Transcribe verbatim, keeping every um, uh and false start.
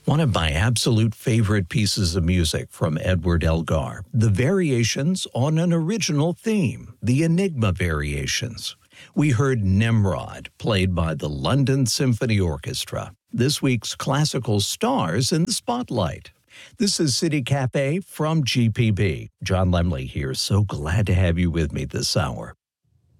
One of my absolute favorite pieces of music from Edward Elgar, the variations on an original theme, the Enigma Variations. We heard Nimrod, played by the London Symphony Orchestra, this week's classical stars in the spotlight. This is City Cafe from G P B. John Lemley here. So glad to have you with me this hour.